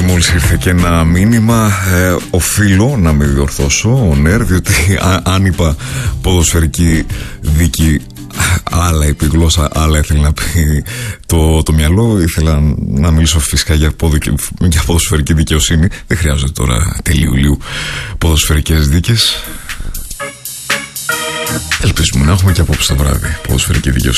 μόλις ήρθε και ένα μήνυμα. Οφείλω να με διορθώσω, διότι αν είπα ποδοσφαιρική δίκη, άλλα είπε η γλώσσα, άλλα ήθελε να πει το μυαλό. Ήθελα να μιλήσω φυσικά για ποδοσφαιρική δικαιοσύνη. Δεν χρειάζεται τώρα τελείου ποδοσφαιρικές δίκες. Ελπίζουμε να έχουμε και απόψε το βράδυ ποδοσφαιρική δικαιοσύνη.